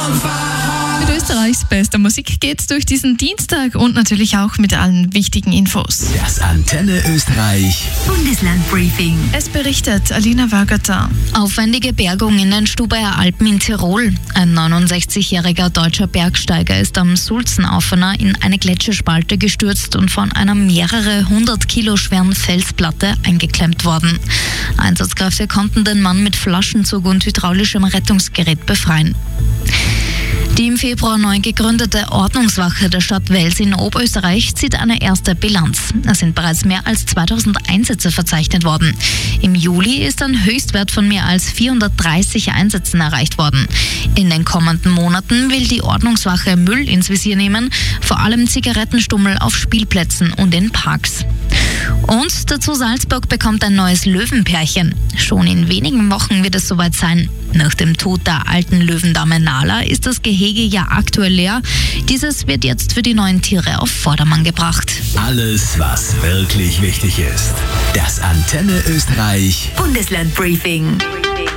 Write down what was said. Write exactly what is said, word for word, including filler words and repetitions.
Mit Österreichs bester Musik geht's durch diesen Dienstag und natürlich auch mit allen wichtigen Infos. Das Antenne Österreich Bundeslandbriefing. Es berichtet Alina Wörgötter. Aufwendige Bergung in den Stubaier Alpen in Tirol. Ein neunundsechzigjähriger deutscher Bergsteiger ist am Sulzenaufener in eine Gletscherspalte gestürzt und von einer mehrere hundert Kilo schweren Felsplatte eingeklemmt worden. Einsatzkräfte konnten den Mann mit Flaschenzug und hydraulischem Rettungsgerät befreien. Die im Februar neu gegründete Ordnungswache der Stadt Wels in Oberösterreich zieht eine erste Bilanz. Es sind bereits mehr als zweitausend Einsätze verzeichnet worden. Im Juli ist ein Höchstwert von mehr als vierhundertdreißig Einsätzen erreicht worden. In den kommenden Monaten will die Ordnungswache Müll ins Visier nehmen, vor allem Zigarettenstummel auf Spielplätzen und in Parks. Und dazu Salzburg bekommt ein neues Löwenpärchen. Schon in wenigen Wochen wird es soweit sein. Nach dem Tod der alten Löwendame Nala ist das Gehege ja aktuell leer. Dieses wird jetzt für die neuen Tiere auf Vordermann gebracht. Alles, was wirklich wichtig ist. Das Antenne Österreich Bundeslandbriefing.